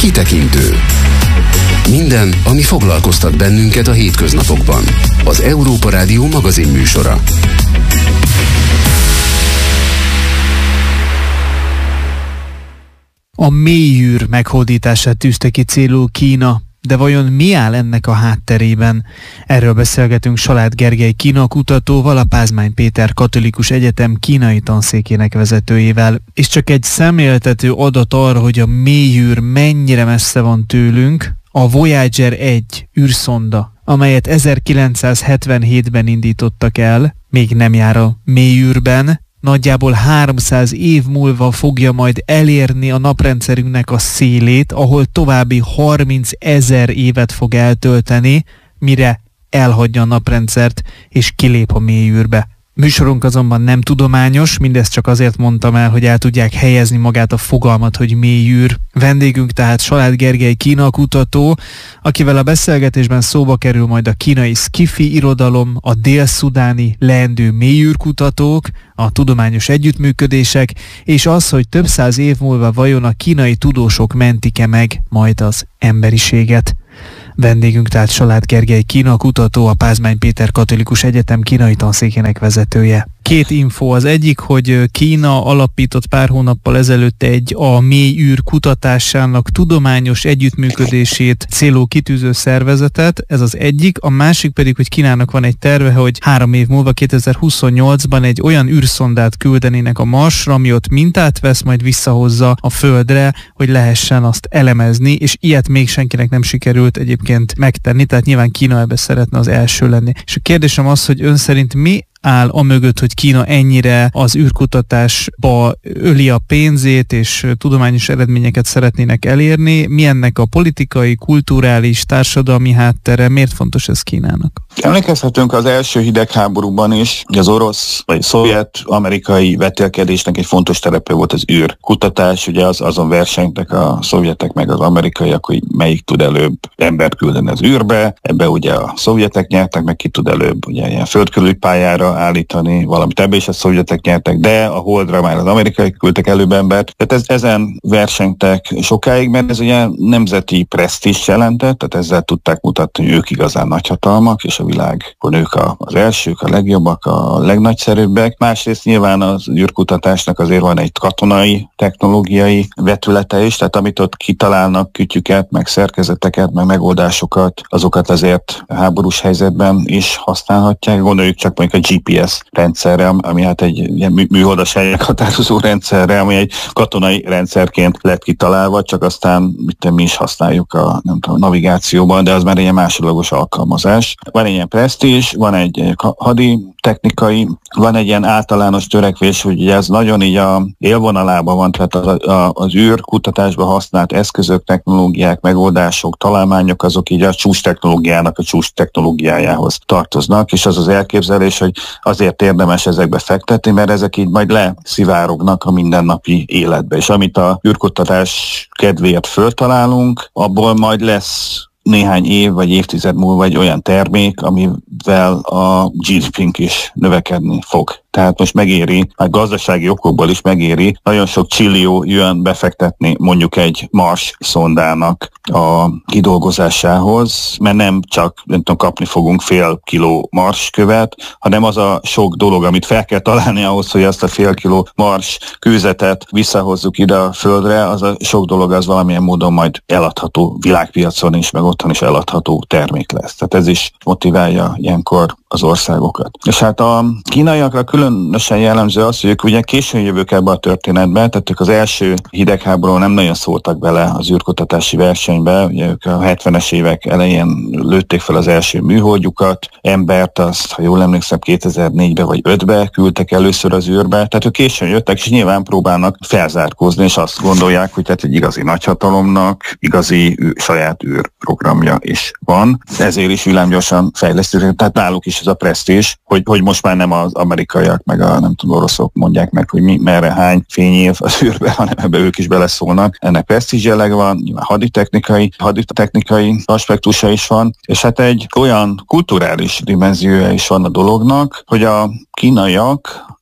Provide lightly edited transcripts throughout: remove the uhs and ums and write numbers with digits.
Kitekintő. Minden, ami foglalkoztat bennünket a hétköznapokban. Az Európa Rádió magazinműsora. A mélyűr meghódítását tűzte ki célul Kína, de vajon mi áll ennek a hátterében? Erről beszélgetünk Salád Gergely Kína kutatóval, a Pázmány Péter Katolikus Egyetem kínai tanszékének vezetőjével. És csak egy szemléltető adat arra, hogy a mélyűr mennyire messze van tőlünk, a Voyager 1 űrszonda, amelyet 1977-ben indítottak el, még nem jár a mélyűrben, nagyjából 300 év múlva fogja majd elérni a naprendszerünknek a szélét, ahol további 30 000 évet fog eltölteni, mire elhagyja a naprendszert és kilép a mélyűrbe. Műsorunk azonban nem tudományos, mindezt csak azért mondtam el, hogy el tudják helyezni magát a fogalmat, hogy mélyűr. Vendégünk tehát Salád Gergely Kína kutató, akivel a beszélgetésben szóba kerül majd a kínai szkifi irodalom, a dél-szudáni leendő mélyűrkutatók, a tudományos együttműködések, és az, hogy több száz év múlva vajon a kínai tudósok mentik-e meg majd az emberiséget. Vendégünk tehát Salád Gergely Kína kutató, a Pázmány Péter Katolikus Egyetem kínai tanszékének vezetője. Két info. Az egyik, hogy Kína alapított pár hónappal ezelőtt a mélyűr kutatásának tudományos együttműködését célul kitűző szervezetet, ez az egyik. A másik pedig, hogy Kínának van egy terve, hogy 3 év múlva, 2028-ban egy olyan űrszondát küldenének a Marsra, ami ott mintát vesz, majd visszahozza a Földre, hogy lehessen azt elemezni, és ilyet még senkinek nem sikerült egyébként megtenni, tehát nyilván Kína ebbe szeretne az első lenni. És a kérdésem az, hogy ön szerint mi áll amögött, hogy Kína ennyire az űrkutatásba öli a pénzét, és tudományos eredményeket szeretnének elérni. Mi ennek a politikai, kulturális, társadalmi háttere? Miért fontos ez Kínának? Emlékezhetünk az első hidegháborúban is, hogy az orosz vagy szovjet-amerikai vetélkedésnek egy fontos terepe volt az űrkutatás. Ugye azon versenytek a szovjetek meg az amerikaiak, hogy melyik tud előbb embert küldeni az űrbe. Ebbe ugye a szovjetek nyertek, meg ki tud előbb ugye ilyen földkörüli pályára állítani valamit, ebbe is a szovjetek nyertek, de a Holdra már az amerikai küldtek előbb embert. Tehát ezen versenytek sokáig, mert ez ugye nemzeti presztízs jelentett, tehát ezzel tudták mutatni, hogy ők igazán nagyhatalmak, és a világon ők az elsők, a legjobbak, a legnagyszerűbbek. Másrészt nyilván az űrkutatásnak azért van egy katonai, technológiai vetülete is, tehát amit ott kitalálnak, kütyüket, meg szerkezeteket, meg megoldásokat, azokat azért háborús helyzetben is használhatják. Gondoljuk csak mondjuk a GPS rendszerre, ami hát egy ilyen műholdas helyek határozó rendszerre, ami egy katonai rendszerként lett kitalálva, csak aztán mi is használjuk a navigációban, de az már egy másodlagos alkalmazás. Van egy ilyen presztízs, van egy hadi technikai, van egy ilyen általános törekvés, hogy ez nagyon így a élvonalában van, tehát az űrkutatásban használt eszközök, technológiák, megoldások, találmányok, azok így a csúcs technológiának a csúcs technológiájához tartoznak, és az az elképzelés, hogy azért érdemes ezekbe fektetni, mert ezek így majd leszivárognak a mindennapi életbe, és amit a űrkutatás kedvéért föltalálunk, abból majd lesz néhány év vagy évtized múlva egy olyan termék, amivel a GDP-nk is növekedni fog. Tehát most megéri, hát gazdasági okokból is megéri nagyon sok csillió yuan befektetni mondjuk egy Mars szondának a kidolgozásához, mert nem csak kapni fogunk fél kiló Mars követ, hanem az a sok dolog, amit fel kell találni ahhoz, hogy azt a fél kiló Mars kőzetet visszahozzuk ide a Földre, az a sok dolog az valamilyen módon majd eladható világpiacon is, meg otthon is eladható termék lesz. Tehát ez is motiválja ilyenkor az országokat. És hát a kínaiakra különösen jellemző az, hogy ők ugye későn jövők ebbe a történetbe, tehát ők az első hidegháborúban nem nagyon szóltak bele az űrkutatási versenybe, ugye ők a 70-es évek elején lőtték fel az első műholdjukat, embert azt, ha jól emlékszem, 2004-be vagy 5-be küldtek először az űrbe, tehát ők későn jöttek, és nyilván próbálnak felzárkózni, és azt gondolják, hogy tehát egy igazi nagyhatalomnak igazi saját űrprogramja is van. Ezért is villámgyorsan fejlesztődik, tehát náluk is ez a presztízs, hogy most már nem az amerikaiak meg a oroszok mondják meg, hogy merre hány fényév az űrbe, hanem ebbe ők is beleszólnak. Ennek presztízs jellege van, nyilván haditechnikai aspektusa is van, és hát egy olyan kulturális dimenziója is van a dolognak, hogy a kínaiak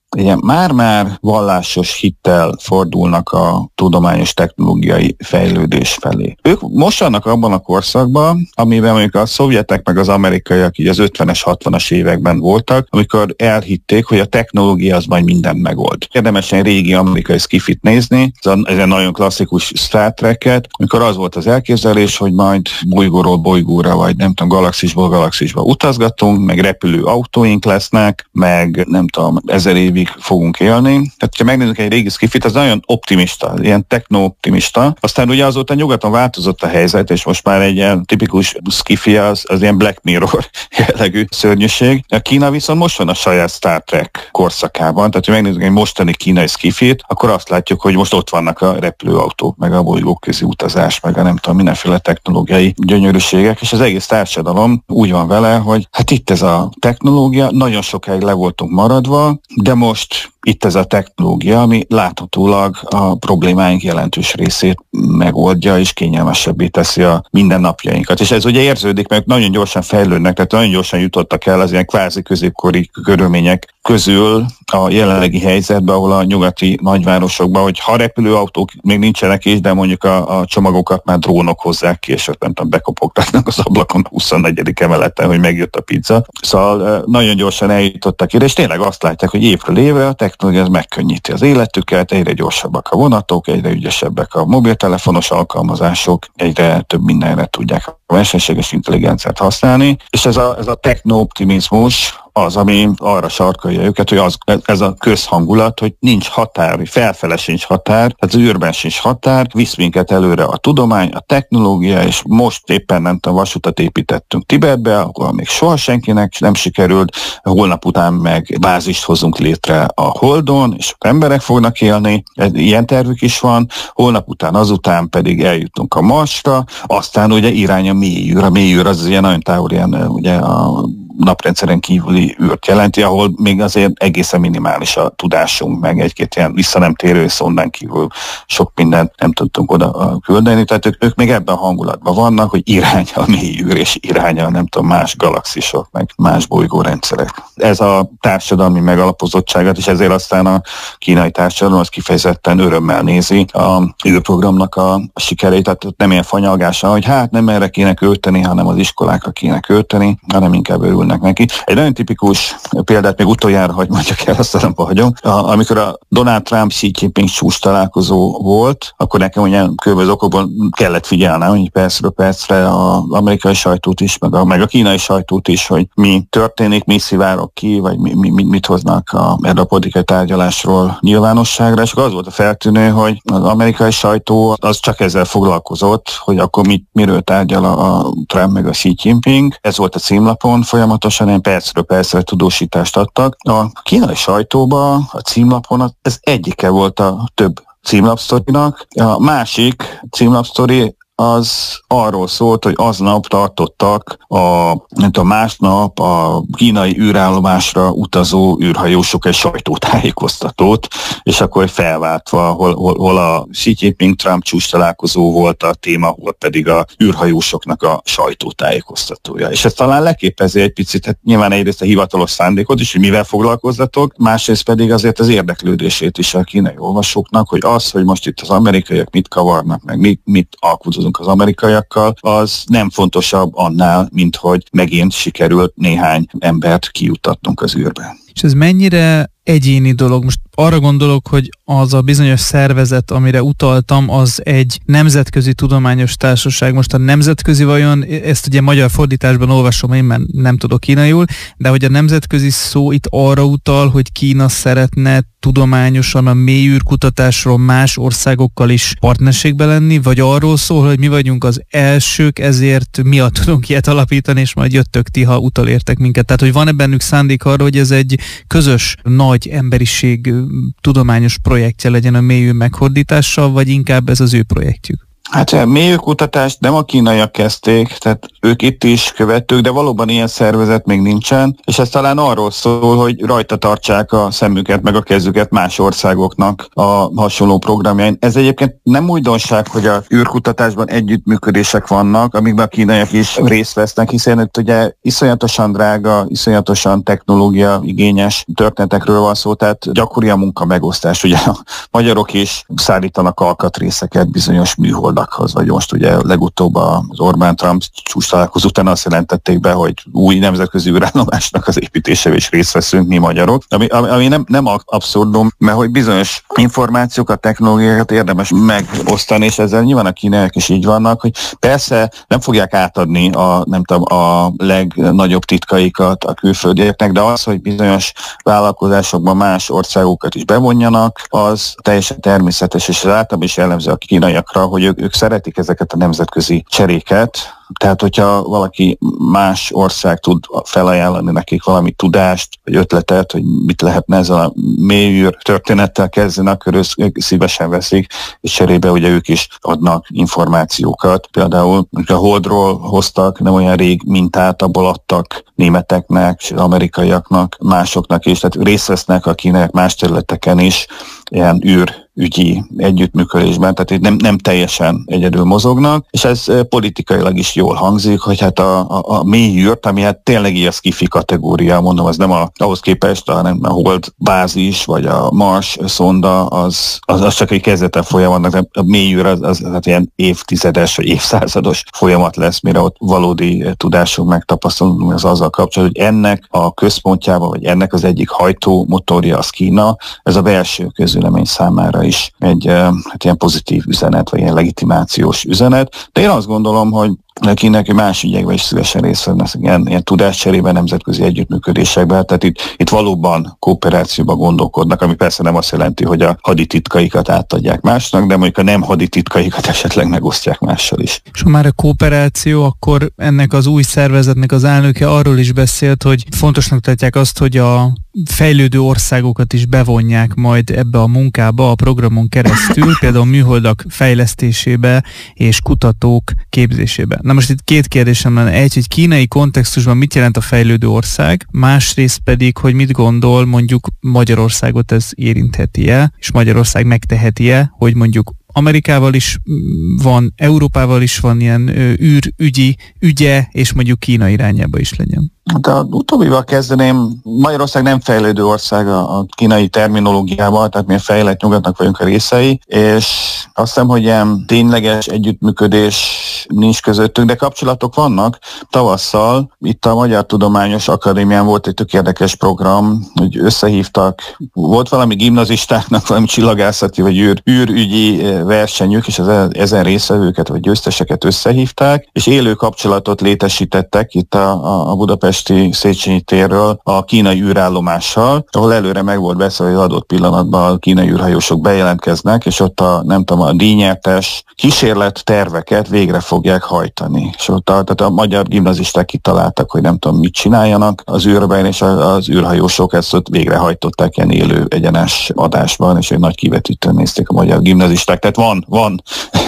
ilyen már-már vallásos hittel fordulnak a tudományos technológiai fejlődés felé. Ők most vannak abban a korszakban, amiben mondjuk a szovjetek meg az amerikaiak így az 50-es, 60-as években voltak, amikor elhitték, hogy a technológia az majd mindent megold. Érdemes egy régi amerikai skifit nézni, ez egy nagyon klasszikus Star Trek-et, amikor az volt az elképzelés, hogy majd bolygóról bolygóra, vagy nem tudom, galaxisból galaxisba utazgatunk, meg repülő autóink lesznek, meg nem tudom, 1000 évig fogunk élni. Tehát, ha megnézzük egy régi skifit, az nagyon optimista, ilyen techno-optimista. Aztán ugye azóta nyugaton változott a helyzet, és most már egy ilyen tipikus skifi az ilyen Black Mirror jellegű szörnyűség. A Kína viszont most van a saját Star Trek korszakában, tehát ha megnézzük egy mostani kínai skifit, akkor azt látjuk, hogy most ott vannak a repülőautók, meg a bolygóközi utazás, meg a nem tudom, mindenféle technológiai gyönyörűségek, és az egész társadalom úgy van vele, hogy hát itt ez a technológia, nagyon sokáig le voltunk maradva, de most itt ez a technológia, ami láthatólag a problémáink jelentős részét megoldja és kényelmesebbé teszi a mindennapjainkat. És ez ugye érződik, mert nagyon gyorsan fejlődnek, tehát nagyon gyorsan jutottak el az ilyen kvázi középkori körülmények közül a jelenlegi helyzetben, ahol a nyugati nagyvárosokban, hogy ha repülőautók még nincsenek is, de mondjuk a csomagokat már drónok hozzák ki, és ott nem tudom, bekopogtatnak az ablakon a 24. emeleten, hogy megjött a pizza. Szóval nagyon gyorsan eljutottak ide, és tényleg azt látják, hogy évről évre a technológia ez megkönnyíti az életüket, egyre gyorsabbak a vonatok, egyre ügyesebbek a mobiltelefonos alkalmazások, egyre több mindenre tudják a mesterséges intelligenciát használni, és ez a techno-optimizmus az, ami arra sarkalja őket, hogy ez a közhangulat, hogy nincs határ, hogy felfele sincs határ, tehát az űrben sincs határ, visz minket előre a tudomány, a technológia, és most éppen nem tudom, vasutat építettünk Tibetbe, ahol még soha senkinek nem sikerült, holnap után meg bázist hozunk létre a Holdon, és emberek fognak élni, ilyen tervük is van, holnap után azután pedig eljutunk a Marsra, aztán ugye irány a mélyűr. A mélyűr az ilyen nagyon távol, ilyen ugye a naprendszeren kívüli űrt jelenti, ahol még azért egészen minimális a tudásunk, meg egy-két ilyen vissza nem térő szondán kívül sok mindent nem tudtunk oda küldeni, tehát ők még ebben a hangulatban vannak, hogy irány a mélyűr, és irány a nem tudom, más galaxisok, meg más bolygórendszerek. Ez a társadalmi megalapozottságot, és ezért aztán a kínai társadalom az kifejezetten örömmel nézi a űrprogramnak a sikerét, tehát nem ilyen fanyalgása, hogy hát nem erre kéne költeni, hanem az iskolákra kéne költeni, hanem inkább örülnek neki. Egy nagyon tipikus példát még utoljára, hogy mondjak el, azt abba hagyom. Amikor a Donald Trump Xi Jinping csúcs találkozó volt, akkor nekem ugye különböző okokból kellett figyelnem, hogy percről percre az amerikai sajtót is, meg a kínai sajtót is, hogy mi történik, mi szivárog ki, vagy mit hoznak erre a politikai tárgyalásról nyilvánosságra, és az volt a feltűnő, hogy az amerikai sajtó az csak ezzel foglalkozott, hogy akkor miről tárgyal a Trump meg a Xi Jinping. Ez volt a címlapon, folyamatosan ilyen percről percre tudósítást adtak. A kínai sajtóban, a címlapon ez egyike volt a több címlapsztorinak. A másik címlapsztori az arról szólt, hogy aznap tartottak másnap a kínai űrállomásra utazó űrhajósok egy sajtótájékoztatót, és akkor felváltva, hol a Xi Jinping Trump csúcs találkozó volt a téma, hol pedig a űrhajósoknak a sajtótájékoztatója. És ez talán leképezi egy picit, hát nyilván egyrészt a hivatalos szándékot is, hogy mivel foglalkozzatok, másrészt pedig azért az érdeklődését is a kínai olvasóknak, hogy az, hogy most itt az amerikaiak mit kavarnak, meg mit alkudozunk az amerikaiakkal, az nem fontosabb annál, mint hogy megint sikerült néhány embert kijuttatnunk az űrbe. És ez mennyire egyéni dolog? Most arra gondolok, hogy az a bizonyos szervezet, amire utaltam, az egy nemzetközi tudományos társaság. Most a nemzetközi vajon, ezt ugye magyar fordításban olvasom én, mert nem tudok kínaiul, de hogy a nemzetközi szó itt arra utal, hogy Kína szeretne tudományosan a mélyűrkutatásról más országokkal is partnerségbe lenni, vagy arról szól, hogy mi vagyunk az elsők, ezért miatt tudunk ilyet alapítani, és majd jöttök ti, ha utolértek minket. Tehát, hogy van-e bennük szándék arra, hogy ez egy közös, nagy emberiség tudományos projektje legyen a mélyűr meghódítással, vagy inkább ez az ő projektjük? Hát mélyűrkutatást nem a kínaiak kezdték, tehát ők itt is követők, de valóban ilyen szervezet még nincsen, és ez talán arról szól, hogy rajta tartsák a szemüket, meg a kezüket más országoknak a hasonló programjain. Ez egyébként nem újdonság, hogy a űrkutatásban együttműködések vannak, amikben a kínaiak is részt vesznek, hiszen itt ugye iszonyatosan drága, iszonyatosan technológia igényes történetekről van szó, tehát gyakori a munka megosztás. Ugye a magyarok is szállítanak alkatrészeket bizonyos műholdakhoz, vagy most ugye legutóbb az Orbán-Trump csúcs találkozó után azt jelentették be, hogy új nemzetközi űrállomásnak az építésével is részt veszünk mi magyarok, ami nem abszurdum, mert hogy bizonyos információkat, technológiákat érdemes megosztani, és ezzel nyilván a kínaiak is így vannak, hogy persze nem fogják átadni a legnagyobb titkaikat a külföldieknek, de az, hogy bizonyos vállalkozásokban más országokat is bevonjanak, az teljesen természetes, és az általában is jellemző a kínaiakra, hogy ők szeretik ezeket a nemzetközi cseréket. Tehát, hogyha valaki más ország tud felajánlani nekik valami tudást, vagy ötletet, hogy mit lehetne ezzel a mélyűr történettel kezdeni, akkor ők szívesen veszik, és cserébe ugye ők is adnak információkat. Például a Holdról hoztak nem olyan rég mintát, abból adtak németeknek, amerikaiaknak, másoknak is, tehát részt vesznek a kínaiak más területeken is ilyen űrügyi együttműködésben, tehát itt nem teljesen egyedül mozognak, és ez politikailag is jól hangzik, hogy hát a mélyűrt, ami hát tényleg ilyen sci-fi kategória, mondom, az nem ahhoz képest, hanem a Hold bázis, vagy a Mars szonda, az csak egy kezdete folyamatnak, de a mélyűr az hát ilyen évtizedes, vagy évszázados folyamat lesz, mire ott valódi tudásunk megtapasztalunk, az azzal kapcsolatban, hogy ennek a központjában, vagy ennek az egyik hajtómotorja az Kína, ez a belső közvélemény számára is egy ilyen pozitív üzenet, vagy ilyen legitimációs üzenet. De én azt gondolom, hogy Kínák más ügyekben is szívesen részt vennek ilyen tudáscserében, nemzetközi együttműködésekben, tehát itt valóban kooperációban gondolkodnak, ami persze nem azt jelenti, hogy a hadititkaikat átadják másnak, de mondjuk a nem hadititkaikat esetleg megosztják mással is. És ha már a kooperáció, akkor ennek az új szervezetnek az elnöke arról is beszélt, hogy fontosnak tartják azt, hogy a fejlődő országokat is bevonják majd ebbe a munkába a programon keresztül, például műholdak fejlesztésébe és kutatók képzésébe. Na most itt két kérdésem lenne. Egy, hogy kínai kontextusban mit jelent a fejlődő ország, másrészt pedig, hogy mit gondol, mondjuk Magyarországot ez érintheti-e, és Magyarország megteheti-e, hogy mondjuk Amerikával is van, Európával is van ilyen űrügyi ügye, és mondjuk Kína irányába is legyen. De az utóbbival kezdeném, Magyarország nem fejlődő ország a kínai terminológiával, tehát mi a fejlett nyugatnak vagyunk a részei, és azt hiszem, hogy ilyen tényleges együttműködés nincs közöttünk, de kapcsolatok vannak. Tavasszal itt a Magyar Tudományos Akadémián volt egy tök érdekes program, hogy összehívtak, volt valami gimnazistáknak valami csillagászati vagy űrügyi versenyük, és ezen résztvevőket vagy győzteseket összehívták, és élő kapcsolatot létesítettek itt a Budapesti Széchenyi térről a kínai űrállomással, ahol előre meg volt beszélve, hogy adott pillanatban a kínai űrhajósok bejelentkeznek, és ott a díjnyertes kísérlet terveket végre fogják hajtani. És ott tehát a magyar gimnazisták kitaláltak, hogy nem tudom mit csináljanak az űrben, és az űrhajósok ezt ott végrehajtották ilyen élő egyenes adásban, és egy nagy kivetítőn nézték a magyar gimnazisták. Tehát van.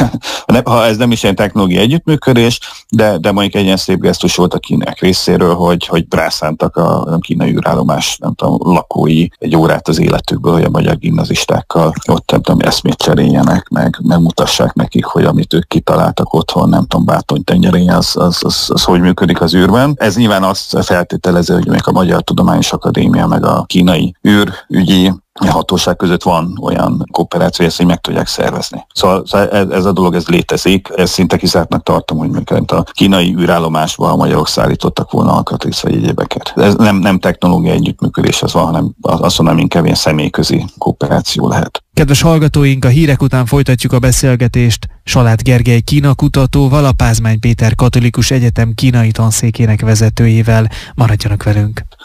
Ha ez nem is egy technológiai együttműködés, de mondjuk egy ilyen szép gesztus volt a kínák részéről, hogy rászántak a kínai űrállomás, nem tudom, lakói egy órát az életükből, hogy a magyar gimnazistákkal ott nem tudom, eszmét cseréljenek, meg megmutassák nekik, hogy amit ők kitaláltak otthon, nem tudom, Bátony tengerén, az hogy működik az űrben. Ez nyilván azt feltételező, hogy még a Magyar Tudományos Akadémia meg a kínai űrügyi hatóság között van olyan kooperáció, hogy meg tudják szervezni. Szóval ez a dolog, ez létezik, ezt szinte kizártnak tartom, hogy még a kínai űrállomásban a magyarok szállítottak volna alkatrész vagy egyébeket. Ez nem technológiai együttműködés az van, hanem azt mondom, inkább ilyen személyközi kooperáció lehet. Kedves hallgatóink, a hírek után folytatjuk a beszélgetést Saláth Gergely Kína kutatóval, a Pázmány Péter Katolikus Egyetem kínai tanszékének vezetőjével. Maradjanak velünk!